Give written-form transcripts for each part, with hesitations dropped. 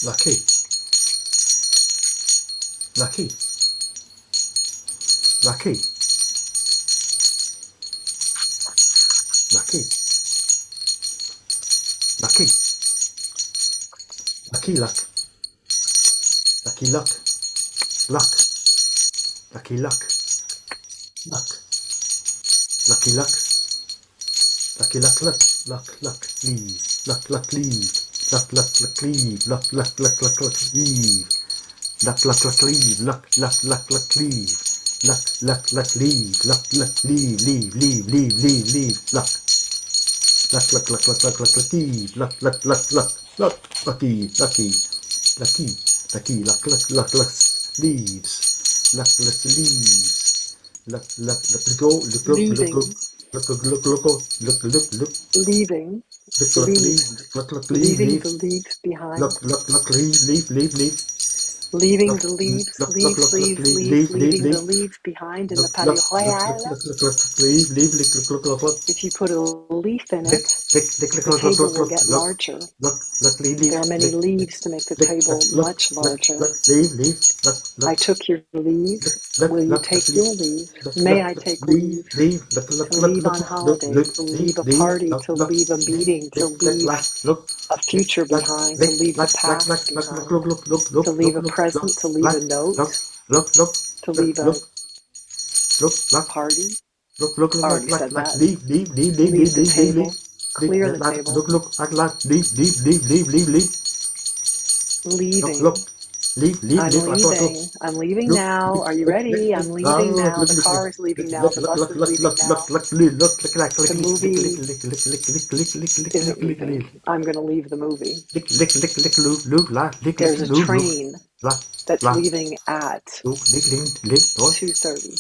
lucky, lucky, lucky, lucky, lucky, lucky luck, lucky luck, luck, lucky luck, luck, lucky luck, lucky luck, luck, leave, luck, leave, luck, leave, luck, leave, luck, leave, luck, leave, luck, leave, leave, luck, leave, luck, lucky, leaves, leaves, go, leaving, look, leaving, leaving the leaves behind, leaving the leaves, leaving the leaves behind in the patio royal. If you put a leaf in it, the table will get larger. There are many leaves to make the table much larger. I took your leave. Will you take your leave? May I take leave? To leave on holiday, to leave a party, to leave a meeting, to leave a future behind, to leave the past behind, to leave a present, to leave a note, to leave a party. Already said that. Leave the table. Clear the table. Leaving. I'm leaving now. Are you ready? I'm leaving now. The car is leaving now. The bus is leaving now. The movie isn't leaving. I'm going to leave the movie. There's a train that's leaving at 2:30.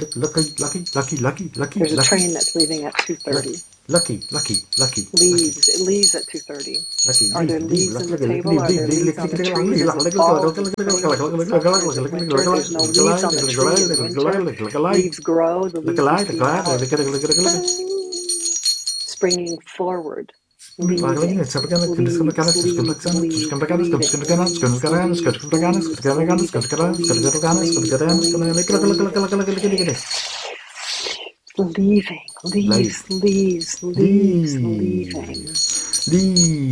There's a train that's leaving at 2:30. Leaves. It leaves at 2:30. Are there leaves in the table? Are there leaves on the trees? Is it fall? Is it spring? Is it summer? Is it winter? There's no leaves on the tree in winter. Leaves grow. The leaves used to be out. Springing forward. Leaving. Leaving, leaves, leaving.